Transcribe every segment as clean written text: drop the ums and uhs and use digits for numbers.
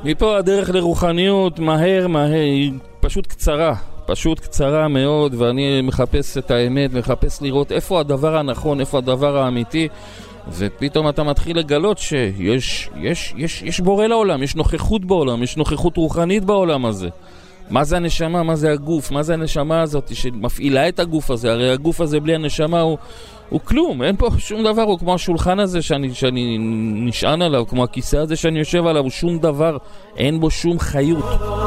מפה הדרך לרוחניות מהר, היא פשוט קצרה מאוד, ואני מחפש את האמת, מחפש לראות איפה הדבר הנכון, איפה הדבר האמיתי, ופתאום אתה מתחיל לגלות שיש בורא לעולם, יש נוכחות בעולם, יש נוכחות רוחנית בעולם הזה. מה זה הנשמה? מה זה הגוף? מה זה הנשמה הזאת שמפעילה את הגוף הזה? הרי הגוף הזה בלי הנשמה הוא כלום, אין פה שום דבר, הוא כמו השולחן הזה שאני נשען עליו, כמו הכיסא הזה שאני יושב עליו, הוא שום דבר, אין בו שום חיות.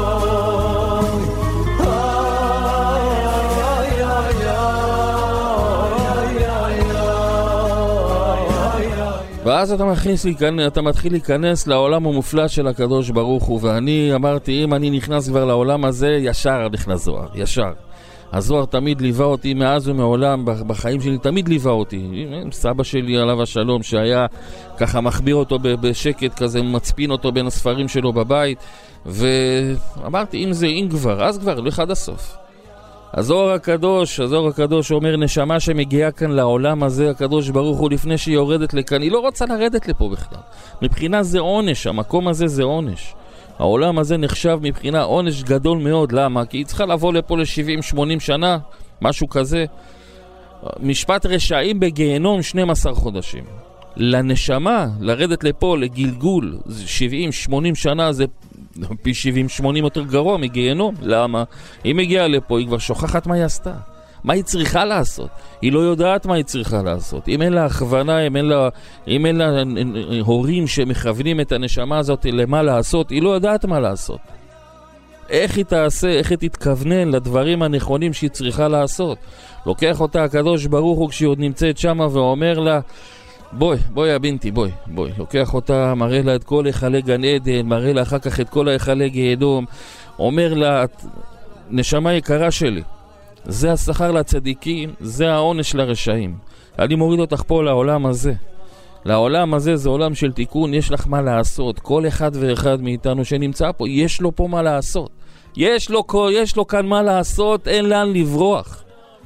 ואז אתה מתחיל להיכנס לעולם המופלא של הקדוש ברוך הוא, ואני אמרתי, אם אני נכנס כבר לעולם הזה, ישר נכנס זוהר, ישר. הזוהר תמיד ליווה אותי מאז ומעולם, בחיים שלי תמיד ליווה אותי. סבא שלי עליו השלום, שהיה ככה מחביר אותו בשקט כזה, מצפין אותו בין הספרים שלו בבית, ואמרתי, אם כבר, אז כבר, לך עד הסוף. הזוהר הקדוש אומר, נשמה שמגיעה כאן לעולם הזה, הקדוש ברוך הוא, לפני שהיא יורדת לכאן, היא לא רוצה לרדת לפה בכלל. מבחינה זה עונש, המקום הזה זה עונש. העולם הזה נחשב מבחינה עונש גדול מאוד. למה? כי היא צריכה לבוא לפה ל-70-80 שנה, משהו כזה. משפט רשעים בגיהנום 12 חודשים. לנשמה, לרדת לפה לגלגול 70-80 שנה, זה פי 70-80 יותר גרוע מגיהנום. למה? היא מגיעה לפה, היא כבר שוכחת מה היא עשתה. מה היא צריכה לעשות? היא לא יודעת מה היא צריכה לעשות. אם אין לה הכוונה, אם אין לה הורים שמכוונים את הנשמה הזאת למה לעשות, היא לא יודעת מה לעשות. איך היא תעשה, איך היא תתכוונן לדברים הנכונים שהיא צריכה לעשות. לוקח אותה הקדוש ברוך הוא כשהיא עוד נמצאת שמה ואומר לה, בואי הבינתי, בואי. לוקח אותה, מראה לה את כל היכלי גן עדן, מראה לה אחר כך את כל היכלי גיהנום, אומר לה, נשמה יקרה שלי, זה השכר לצדיקים, זה העונש לרשעים. אני מוריד אותך פה לעולם הזה. לעולם הזה זה עולם של תיקון, יש לך מה לעשות. כל אחד ואחד מאיתנו שנמצא פה, יש לו פה מה לעשות. יש לו כאן מה לעשות, אין לאן לברוח.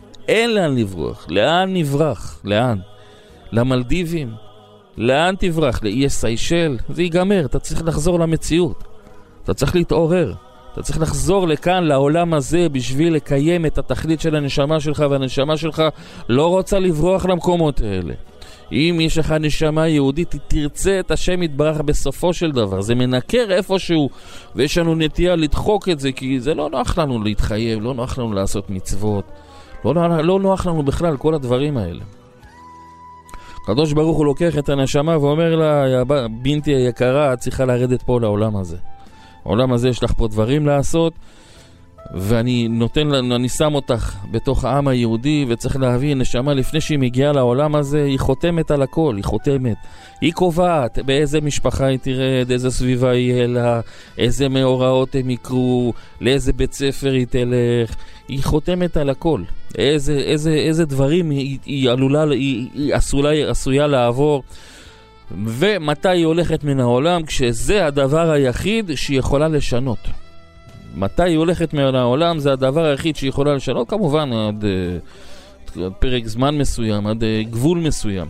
לאן נברח? לאן? למלדיבים? לאן תברח? לאיי סיישל? זה ייגמר, אתה צריך לחזור למציאות. אתה צריך להתעורר. אתה צריך לחזור לכאן, לעולם הזה, בשביל לקיים את התכלית של הנשמה שלך, והנשמה שלך לא רוצה לברוח למקומות האלה. אם יש לך נשמה יהודית, תרצה את השם יתברך בסופו של דבר. זה מנקר איפשהו, ויש לנו נטייה לדחוק את זה, כי זה לא נוח לנו להתחייב, לא נוח לנו לעשות מצוות, לא נוח לנו בכלל כל הדברים האלה. הקדוש ברוך הוא לוקח את הנשמה ואומר לה, בינתי היקרה, את צריכה לרדת פה לעולם הזה. העולם הזה יש לך פה דברים לעשות, ואני שם אותך בתוך העם היהודי, וצריך להבין, נשמה לפני שהיא מגיעה לעולם הזה, היא חותמת על הכל, היא קובעת באיזה משפחה היא תרד, איזה סביבה יהיה לה, איזה מאורעות הם יקרו, לאיזה בית ספר היא תלך, היא חותמת על הכל, איזה דברים היא עשויה לעבור, ומתי היא הולכת מן העולם, כשזה הדבר היחיד שהיא יכולה לשנות. מתי היא הולכת מן העולם, זה הדבר היחיד שהיא יכולה לשנות, כמובן עד פרק זמן מסוים, עד גבול מסוים.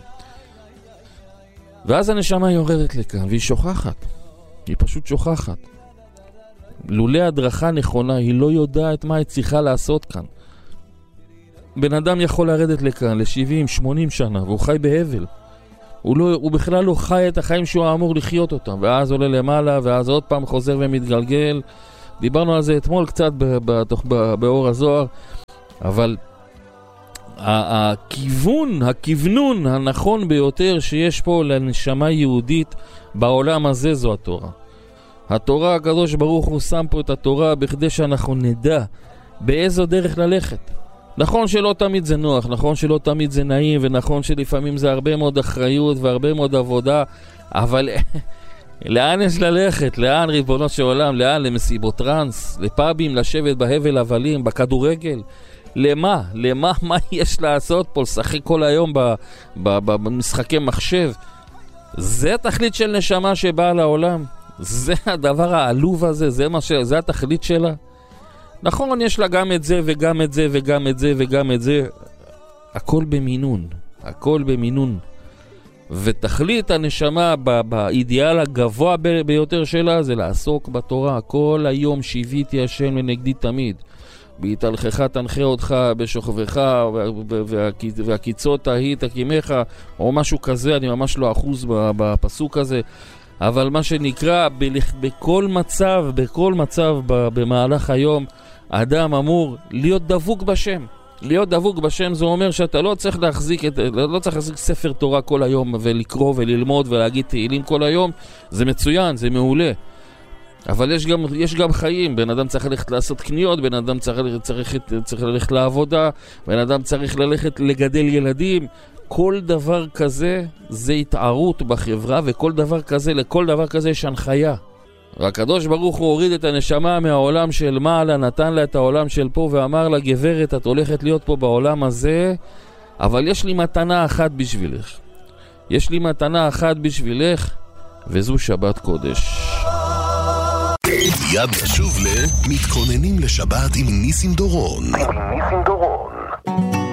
ואז הנשמה יורדת לכאן, והיא שוכחת. היא פשוט שוכחת. לולא הדרכה נכונה, היא לא יודעת מה היא צריכה לעשות כאן. בן אדם יכול לרדת לכאן ל-70-80 שנה, והוא חי בהבל. הוא בכלל לא חי את החיים שהוא אמור לחיות אותם, ואז עולה למעלה, ואז עוד פעם חוזר ומתגלגל. דיברנו על זה אתמול קצת באור הזוהר, אבל הכיוונון הנכון ביותר שיש פה לנשמה יהודית בעולם הזה זו התורה. התורה, הקדוש ברוך הוא שם פה את התורה בכדי שאנחנו נדע באיזו דרך ללכת. נכון שלא תמיד זה נוח, נכון שלא תמיד זה נעים, ונכון שלפעמים זה הרבה מאוד אחריות והרבה מאוד עבודה, אבל לאן יש ללכת? לאן, ריבונו של עולם? לאן? למסיבות טרנס? לפאבים? לשבת בהבל הבלים? בכדורגל? למה? מה יש לעשות פה? לשחק כל היום במשחקי מחשב? זה התכלית של נשמה שבאה לעולם? זה הדבר העלוב הזה? זה התכלית שלה? נכון, יש לה גם את זה וגם את זה וגם את זה וגם את זה. הכל במינון. ותכלית הנשמה באידיאל הגבוה ביותר שלה זה לעסוק בתורה. כל היום שיוויתי השם לנגדי תמיד. בהתהלכך תנחה אותך, בשוכבך, והקיצות ההיא תקימך, או משהו כזה, אני ממש לא אחוז בפסוק הזה. אבל מה שנקרא, בכל מצב במהלך היום, האדם אמור להיות דבוק בשם. להיות דבוק בשם זה אומר שאתה לא צריך להחזיק ספר תורה כל היום ולקרוא וללמוד ולהגיד תהילים כל היום. זה מצוין, זה מעולה. אבל יש גם חיים. בן אדם צריך ללכת לעשות קניות, בן אדם צריך ללכת לעבודה, בן אדם צריך ללכת לגדל ילדים. כל דבר כזה זה התערות בחברה, וכל דבר כזה, לכל דבר כזה יש הנחיה. והקדוש ברוך הוא הוריד את הנשמה מהעולם של מעלה, נתן לה את העולם של פה, ואמר לה, גברת, את הולכת להיות פה בעולם הזה, אבל יש לי מתנה אחת בשבילך. יש לי מתנה אחת בשבילך, וזו שבת קודש. מיד נשוב מתכוננים לשבת עם ניסים דורון.